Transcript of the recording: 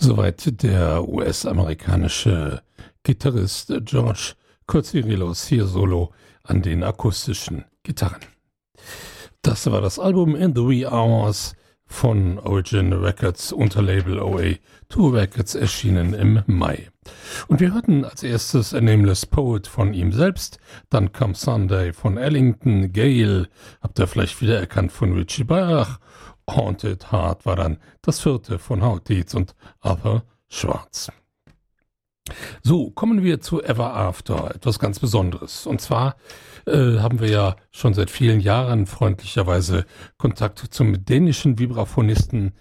Soweit der US-amerikanische Gitarrist George Kotsirelos hier solo an den akustischen Gitarren. Das war das Album In the Wee Hours von Origin Records unter Label OA2 Records, erschienen im Mai. Und wir hörten als erstes A Nameless Poet von ihm selbst, dann Come Sunday von Ellington, Gale, habt ihr vielleicht wieder erkannt, von Richie Bach, Haunted Heart war dann das vierte von Howard Dietz und Arthur Schwartz. So, kommen wir zu Ever After, etwas ganz Besonderes. Und zwar haben wir ja schon seit vielen Jahren freundlicherweise Kontakt zum dänischen Vibraphonisten